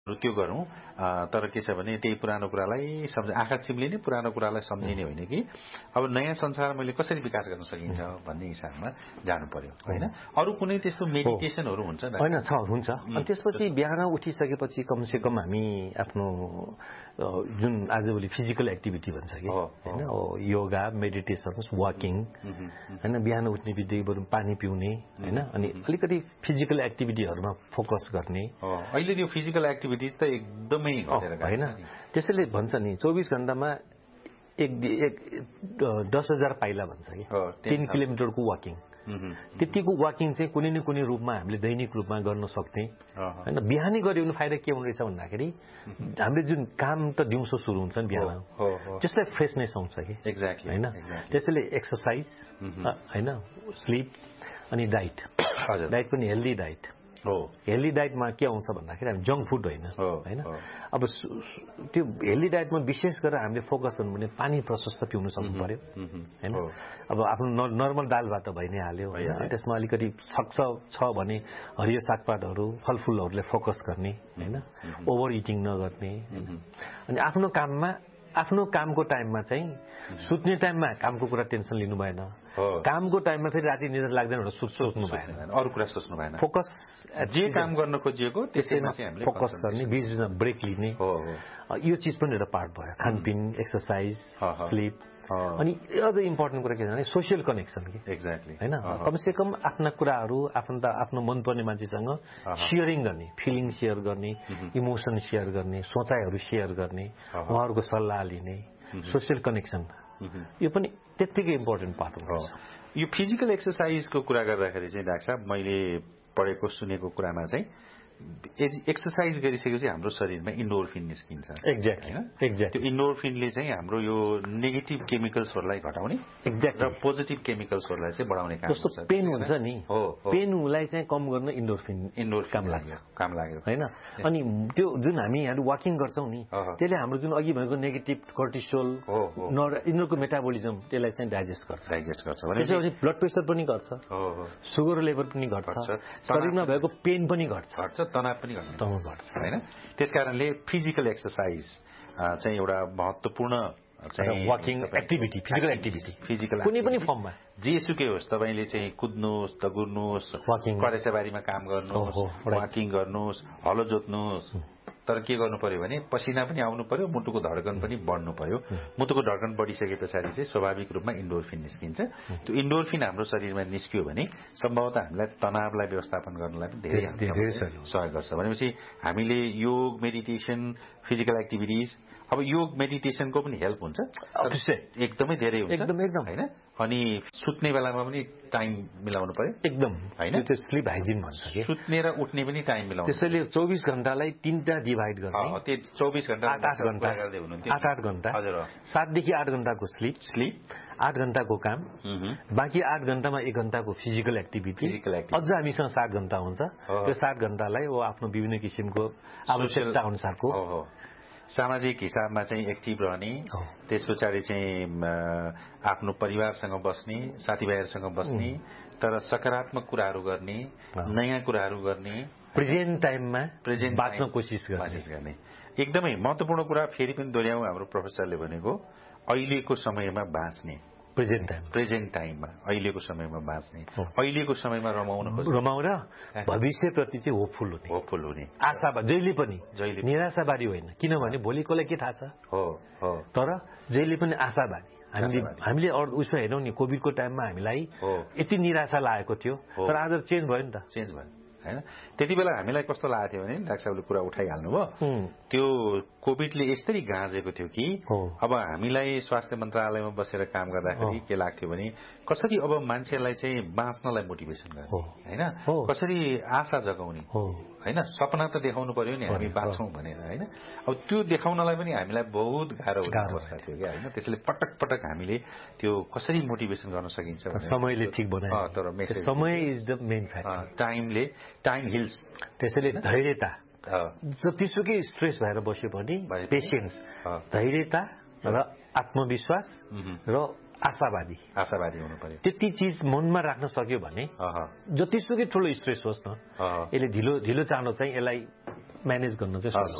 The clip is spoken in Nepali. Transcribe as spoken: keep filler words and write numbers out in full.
त्यो गरौँ तर के छ भने त्यही पुरानो कुरालाई सम्झ आँखा चिम्लिने पुरानो कुरालाई सम्झिने होइन कि अब नयाँ संसार मैले कसरी विकास गर्न सकिन्छ भन्ने हिसाबमा जानु पर्यो होइन। अरू कुनै त्यस्तो मेडिटेसनहरू हुन्छ होइन? छ, हुन्छ। अनि त्यसपछि बिहान उठिसकेपछि कमसे कम हामी आफ्नो जुन आजभोलि फिजिकल एक्टिभिटी भन्छ कि होइन, योगा, मेडिटेसन, वाकिङ होइन, बिहान उठ्ने बित्तिकै बरु पानी पिउने होइन, अनि अलिकति फिजिकल एक्टिभिटीहरूमा फोकस गर्ने। अहिले त्यो फिजिकल एक्टिभिटी त एकदमै घटेर गएको होइन। त्यसैले भन्छ नि चौबिस घण्टामा एक एक दस हजार पाइला भन्छ कि तीन किलोमिटरको वाकिङ। त्यतिको वाकिङ चाहिँ कुनै न कुनै रूपमा हामीले दैनिक रूपमा गर्न सक्ने होइन। बिहानै गऱ्यो भने फाइदा के हुने रहेछ भन्दाखेरि हामीले जुन काम त दिउँसो सुरु हुन्छ नि बिहान, त्यसलाई फ्रेसनेस आउँछ कि एक्ज्याक्टली होइन। त्यसैले एक्सर्साइज होइन, स्लिप अनि डाइट। डाइट पनि हेल्दी डाइट हो। हेल्दी डाइटमा के आउँछ भन्दाखेरि हामी जङ्क फुड होइन होइन। अब त्यो हेल्दी डाइटमा विशेष गरेर हामीले फोकस गर्नु भने पानी प्रशस्त पिउनु सक्नु पर्यो होइन। अब आफ्नो नर्मल दाल भात त भइ नै हाल्यो होइन, त्यसमा अलिकति सक्छ छ भने हरियो सागपातहरू फलफुलहरूले फोकस गर्ने होइन, ओभर इटिङ नगर्ने। अनि आफ्नो काममा आफ्नो कामको टाइममा चाहिँ सुत्ने टाइममा कामको कुरा टेन्सन लिनु भएन, कामको टाइममा फेरि राति निद्रा लाग्दैन भनेर सोच्नु भएन, अरू कुरा सोच्नु भएन। फोकस जे काम गर्न खोजिएको त्यसैमा चाहिँ हामीले फोकस गर्ने, बीच बीचमा ब्रेक लिने, यो चिज पनि एउटा पार्ट भयो। खानपिन, एक्सर्साइज, स्लिप। अनि अझ इम्पोर्टेन्ट कुरा के छ भने सोसियल कनेक्सन कि एक्ज्याक्टली होइन। कमसे कम आफ्ना कुराहरू आफ्नो आफ्नो मनपर्ने मान्छेसँग सेयरिङ गर्ने, फिलिङ सेयर गर्ने, इमोसन सेयर गर्ने, सोचाइहरू सेयर गर्ने, उहाँहरूको सल्लाह लिने, सोसियल कनेक्सन यो पनि त्यत्तिकै इम्पोर्टेन्ट पार्ट हो। यो फिजिकल एक्सर्साइजको कुरा गर्दाखेरि चाहिँ डाक्टर साहब मैले पढेको सुनेको कुरामा चाहिँ एक्सर्साइज गरिसकेपछि हाम्रो शरीरमा इन्डोर्फिन निस्किन्छ। एक्ज्याक्ट होइन, एक्ज्याक्ट। त्यो इन्डोर्फिनले चाहिँ हाम्रो यो नेगेटिभ केमिकल्सहरूलाई घटाउने एक्ज्याक्ट र पोजिटिभ केमिकल्सहरूलाई चाहिँ बढाउने काम जस्तो पेन हुन्छ नि, पेनलाई चाहिँ कम गर्न इन्डोर्फिन इन्डोर्फिन काम लाग्छ काम लाग्यो होइन। अनि त्यो जुन हामी यहाँहरू वाकिङ गर्छौँ नि त्यसले हाम्रो जुन अघि भनेको नेगेटिभ कर्टिसोल यिनीहरूको मेटाबोलिजम त्यसलाई चाहिँ डाइजेस्ट गर्छ डाइजेस्ट गर्छ त्यसपछि ब्लड प्रेसर पनि घट्छ, सुगर लेभल पनि घट्छ, शरीरमा भएको पेन पनि घट्छ, तनाव पनि घट्छ तनाव घट्छ होइन। त्यसकारणले फिजिकल एक्सर्साइज चाहिँ एउटा महत्त्वपूर्ण चाहिँ walking activity, physical activity physical कुनै पनि फर्ममा जेसुकै होस्, तपाईँले चाहिँ कुद्नुहोस्, दगुर्नुहोस्, करेसाबारीमा काम गर्नुहोस्, वाकिङ गर्नुहोस्, हलो जोत्नुहोस्, तर के गर्नु पर्यो भने पसिना पनि आउनु पर्यो, मुटुको धड्कन पनि बढ्नु पर्यो। मुटुको धड्कन बढिसके पछाडि चाहिँ स्वाभाविक रूपमा इन्डोर्फिन निस्किन्छ। त्यो इन्डोर्फिन हाम्रो शरीरमा निस्कियो भने सम्भवतः हामीलाई तनावलाई व्यवस्थापन गर्नलाई पनि धेरै सहयोग गर्छ। भनेपछि हामीले योग, मेडिटेसन, फिजिकल एक्टिभिटिज, अब योग मेडिटेसनको पनि हेल्प हुन्छ, एकदमै धेरै हुन्छ एकदम एकदम होइन। अनि सुत्ने बेलामा पनि टाइम मिलाउनु पर्यो एकदम होइन। त्यो स्लिप हाइजिन भन्छ कि सुत्ने र उठ्ने पनि टाइम मिलाउनु। त्यसैले चौबिस घण्टालाई तीनटा डिभाइड गर्ने, त्यो चौबिस घण्टा आठ आठ घण्टा आठ आठ घण्टा सातदेखि आठ घण्टाको स्लिप स्लिप आठ घण्टाको काम, बाँकी आठ घण्टामा एक घण्टाको फिजिकल एक्टिभिटी, अझ हामीसँग सात घण्टा हुन्छ। त्यो सात घण्टालाई वो आफ्नो विभिन्न किसिमको आवश्यकता अनुसारको सामाजिक हिसाबमा चाहिँ एक्टिभ रहने, त्यस पछाडि चाहिँ आफ्नो परिवारसँग बस्ने, साथीभाइहरूसँग बस्ने, तर सकारात्मक कुराहरू गर्ने, नयाँ कुराहरू गर्ने, प्रेजेन्ट टाइममा प्रेजेन्ट बाँच्न कोसिस गर्ने। एकदमै महत्त्वपूर्ण कुरा फेरि पनि दोहोऱ्याउँ, हाम्रो प्रोफेसरले भनेको अहिलेको समयमा बाँच्ने, प्रेजेन्ट टाइम प्रेजेन्ट टाइममा अहिलेको समयमा बाँच्ने, अहिलेको समयमा रमाउन खोज्ने, रमाउन भविष्यप्रति चाहिँ होपफुल हुने, होपफुल हुने, आशावादी, जहिले पनि जहिले निराशावादी होइन, किनभने भोलिकोलाई के थाहा छ हो हो तर जहिले पनि आशावादी। हामीले हामीले उसमा हेरौँ नि, कोभिडको टाइममा हामीलाई यति निराशा लागेको थियो, तर आज चेन्ज भयो नि त, चेन्ज भयो होइन। त्यति बेला हामीलाई कस्तो लागेको थियो भने डाक्टर साहबले कुरा उठाइहाल्नु भयो, त्यो कोभिडले यसरी गाँजेको थियो कि अब हामीलाई स्वास्थ्य मन्त्रालयमा बसेर काम गर्दाखेरि के लाग्थ्यो भने कसरी अब मान्छेलाई चाहिँ बाँच्नलाई मोटिभेसन गर्ने होइन, कसरी आशा जगाउने होइन, सपना त देखाउनु पर्यो नि हामी बाँच्छौँ भनेर होइन। अब त्यो देखाउनलाई पनि हामीलाई बहुत गाह्रो अवस्था थियो क्या होइन। त्यसले पटक पटक हामीले त्यो कसरी मोटिभेसन गर्न सकिन्छ, समयले ठिक बनायो, तर समय इज द मेन फ्याक्टर, टाइमले टाइम हिल्स। त्यसैले धैर्यता, जतिसुकै स्ट्रेस भएर बस्यो भने पेसेन्स, धैर्यता र आत्मविश्वास र आशावादी आशावादी हुनु पर्यो। त्यति चिज मनमा राख्न सक्यो भने जतिसुकै ठुलो स्ट्रेस होस् न, यसले ढिलो ढिलो चाँडो चाहिँ यसलाई म्यानेज गर्न चाहिँ